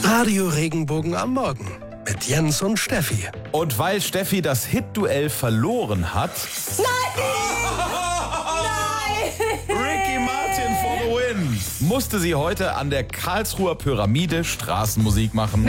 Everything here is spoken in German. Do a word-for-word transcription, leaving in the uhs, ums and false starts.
Radio Regenbogen am Morgen mit Jens und Steffi. Und weil Steffi das Hit-Duell verloren hat... Nein! Nein! Ricky Martin for the win! Musste sie heute an der Karlsruher Pyramide Straßenmusik machen.